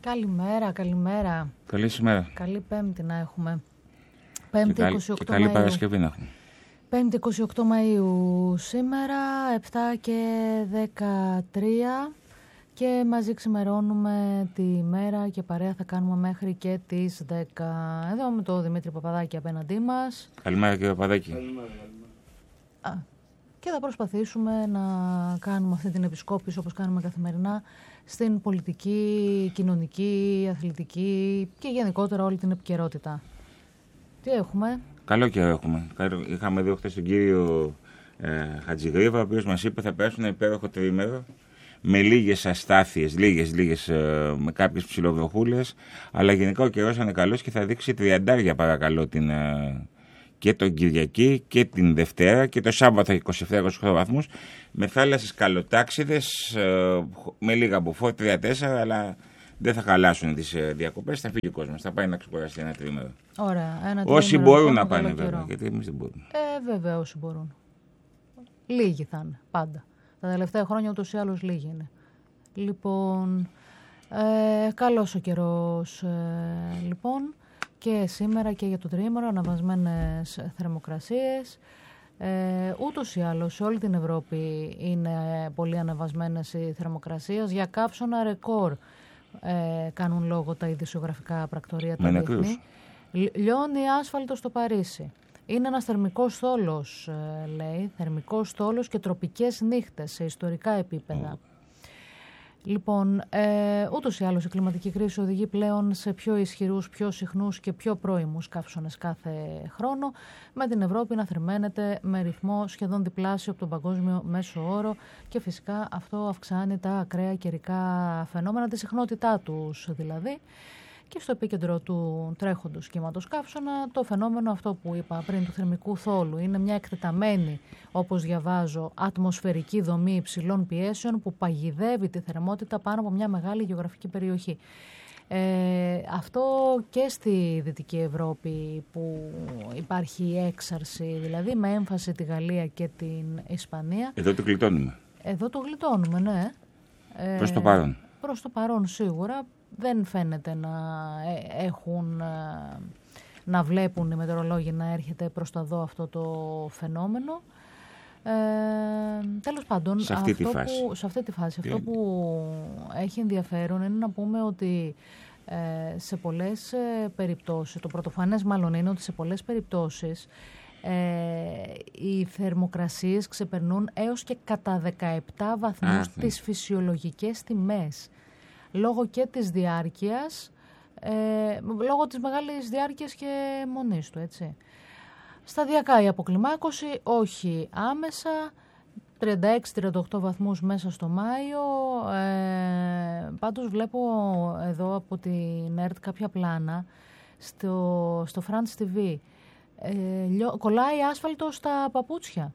Καλημέρα, καλημέρα. Καλή σήμερα. Καλή Πέμπτη να έχουμε. Πέμπτη 28 και καλή Μαΐου. Παρασκευή να έχουμε. Πέμπτη 28 Μαΐου σήμερα, 7 και 13 και μαζί ξημερώνουμε τη μέρα και παρέα θα κάνουμε μέχρι και τις 10. Εδώ με τον Δημήτρη Παπαδάκη απέναντί μας. Καλημέρα κύριε Παπαδάκη. Και θα προσπαθήσουμε να κάνουμε αυτή την επισκόπηση όπως κάνουμε καθημερινά στην πολιτική, κοινωνική, αθλητική και γενικότερα όλη την επικαιρότητα. Τι έχουμε? Καλό καιρό έχουμε. Είχαμε δει χθες τον κύριο Χατζηγρίβα, ο οποίος μας είπε θα περάσουν ένα υπέροχο τριήμερο με λίγες αστάθειες, λίγες με κάποιες ψιλοβροχούλες, αλλά γενικά ο καιρός είναι καλός και θα δείξει 30 παρακαλώ και τον Κυριακή και την Δευτέρα και το Σάββατο 27-28 βαθμούς με θάλασσες καλοτάξιδες, με λίγα μποφόρ 3-4, αλλά δεν θα χαλάσουν τις διακοπές, θα φύγει ο κόσμος, θα πάει να ξεκουραστεί ένα τρίμερο. Ωραία, όσοι μπορούν να πάνε βέβαια, γιατί εμείς δεν μπορούμε. Βέβαια όσοι μπορούν. Λίγοι θα είναι πάντα. Τα τελευταία χρόνια ούτως ή άλλως λίγοι είναι. Λοιπόν, καλός ο καιρός λοιπόν. Και σήμερα και για το τριήμερο αναβασμένες θερμοκρασίες. Ούτως ή άλλως σε όλη την Ευρώπη είναι πολύ αναβασμένες οι θερμοκρασίες. Για καύσωνα ρεκόρ κάνουν λόγο τα ειδησιογραφικά πρακτορία τα διεθνή. Λιώνει άσφαλτο στο Παρίσι. Είναι ένας θερμικός θόλος, λέει, θερμικός θόλος και τροπικές νύχτες σε ιστορικά επίπεδα. Λοιπόν, ούτως ή άλλως η κλιματική κρίση οδηγεί πλέον σε πιο ισχυρούς, πιο συχνούς και πιο πρώιμους καύσωνες κάθε χρόνο, με την Ευρώπη να θερμαίνεται με ρυθμό σχεδόν διπλάσιο από τον παγκόσμιο μέσο όρο και φυσικά αυτό αυξάνει τα ακραία καιρικά φαινόμενα, τη συχνότητά τους δηλαδή. Και στο επίκεντρο του τρέχοντος κύματος καύσωνα το φαινόμενο αυτό που είπα πριν του θερμικού θόλου. Είναι μια εκτεταμένη, όπως διαβάζω, ατμοσφαιρική δομή υψηλών πιέσεων που παγιδεύει τη θερμότητα πάνω από μια μεγάλη γεωγραφική περιοχή. Αυτό και στη Δυτική Ευρώπη που υπάρχει έξαρση, δηλαδή με έμφαση τη Γαλλία και την Ισπανία. Εδώ το γλιτώνουμε. Εδώ το γλιτώνουμε, ναι. Προς το παρόν. Προς το παρόν σίγουρα. Δεν φαίνεται να βλέπουν οι μετεωρολόγοι να έρχεται προς τα δω αυτό το φαινόμενο. Τέλος πάντων, σε αυτή τη φάση αυτό που έχει ενδιαφέρον είναι να πούμε ότι σε πολλές περιπτώσεις, το πρωτοφανές μάλλον είναι ότι σε πολλές περιπτώσεις οι θερμοκρασίες ξεπερνούν έως και κατά 17 βαθμούς τις φυσιολογικές τιμές. Λόγω και της διάρκειας, λόγω της μεγάλης διάρκειας και μονής του, έτσι. Σταδιακά η αποκλιμάκωση, όχι άμεσα, 36-38 βαθμούς μέσα στο Μάιο. Πάντως βλέπω εδώ από την ΕΡΤ κάποια πλάνα στο France TV. Κολλάει άσφαλτο στα παπούτσια.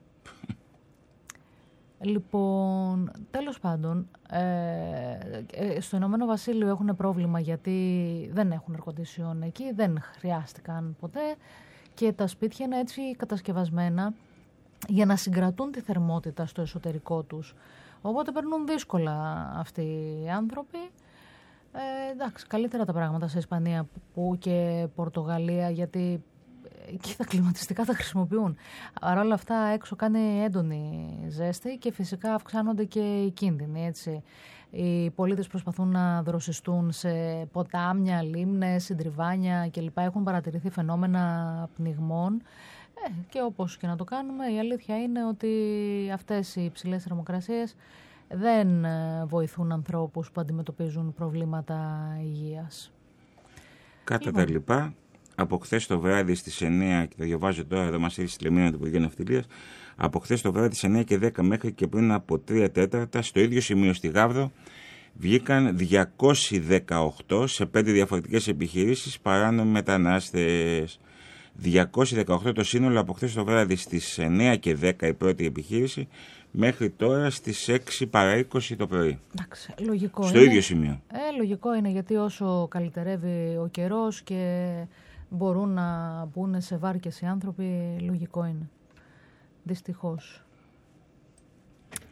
Λοιπόν, τέλος πάντων, στο Ηνωμένο Βασίλειο έχουν πρόβλημα γιατί δεν έχουν air condition εκεί, δεν χρειάστηκαν ποτέ και τα σπίτια είναι έτσι κατασκευασμένα για να συγκρατούν τη θερμότητα στο εσωτερικό τους. Οπότε περνούν δύσκολα αυτοί οι άνθρωποι. Εντάξει, καλύτερα τα πράγματα σε Ισπανία που και Πορτογαλία, γιατί εκεί τα κλιματιστικά τα χρησιμοποιούν. Παρ' όλα αυτά έξω κάνει έντονη ζέστη και φυσικά αυξάνονται και οι κίνδυνοι, έτσι. Οι πολίτες προσπαθούν να δροσιστούν σε ποτάμια, λίμνες, συντριβάνια κλπ. Έχουν παρατηρηθεί φαινόμενα πνιγμών και όπως και να το κάνουμε, η αλήθεια είναι ότι αυτές οι υψηλές θερμοκρασίες δεν βοηθούν ανθρώπους που αντιμετωπίζουν προβλήματα υγείας. Κατά τα λοιπά, από χθες το βράδυ στις 9, και το διαβάζω τώρα, εδώ μας ήρθε στη Λεμίνα του Υπουργείου Ναυτιλίας, από χθες το βράδυ στις 9 και 10 μέχρι και πριν από 3 τέταρτα, στο ίδιο σημείο στη Γάβδο, βγήκαν 218 σε 5 διαφορετικές επιχειρήσεις παράνομοι μετανάστες. 218 το σύνολο από χθες το βράδυ στις 9 και 10 η πρώτη επιχείρηση, μέχρι τώρα στις 6 παρά 20 το πρωί. Εντάξει, λογικό στο ίδιο σημείο. Λογικό είναι, γιατί όσο καλυτερεύει ο καιρός και μπορούν να μπουν σε βάρκες οι άνθρωποι, λογικό είναι. Δυστυχώς.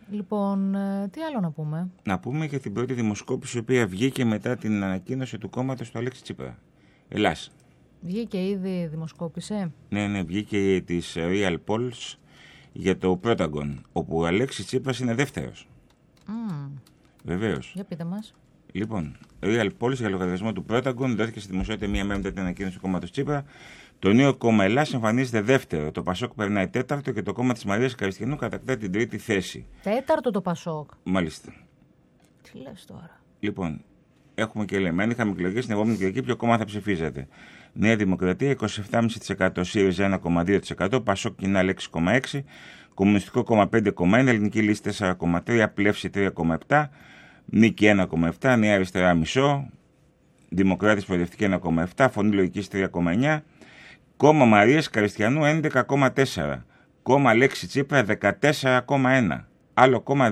Λοιπόν, τι άλλο να πούμε? Να πούμε για την πρώτη δημοσκόπηση η οποία βγήκε μετά την ανακοίνωση του κόμματος του Αλέξη Τσίπρα. Ελλάς. Βγήκε ήδη, δημοσκόπησε. Ναι, βγήκε της Real Polls για το Pentagon, όπου ο Αλέξης Τσίπρας είναι δεύτερος. Βεβαίως. Για πείτε μας. Λοιπόν, Real Polls για λογαριασμό του Pentagon δόθηκε στη δημοσιότητα μία μέρα μετά την ανακοίνωση του κόμματος Τσίπρα. Το νέο κόμμα Ελλάς εμφανίζεται δεύτερο. Το Πασόκ περνάει τέταρτο και το κόμμα της Μαρίας Καριστιανού κατακτά την τρίτη θέση. Τέταρτο το Πασόκ. Μάλιστα. Τι λες τώρα? Λοιπόν, έχουμε και λέμε, αν είχαμε εκλογές στην επόμενη Κυριακή, ποιο κόμμα θα ψηφίζατε? Νέα Δημοκρατία 27,5%, ΣΥΡΙΖΑ 1,2%, Πασόκ Κοινά 6,6%, Κομμουνιστικό Κόμμα 5,1%, Ελληνική Λύση 4,3%, Πλεύση 3,7%, Νίκη 1,7%, Νέα Αριστερά μισό, Δημοκράτης Προοδευτική 1,7%, Φωνή Λογικής 3,9%, Κόμμα Μαρίας Καριστιανού 11,4%, Κόμμα Αλέξη Τσίπρα 14,1%, άλλο κόμμα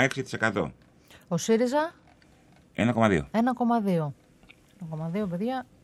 2,6%. Ο ΣΥΡΙΖΑ 1,2%. 1,2%. 1,2, παιδιά.